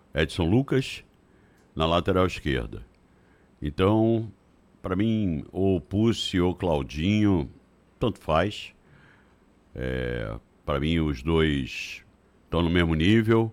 Edson Lucas na lateral esquerda. Então, para mim, ou Pucci ou Claudinho, tanto faz. Para mim, os dois estão no mesmo nível.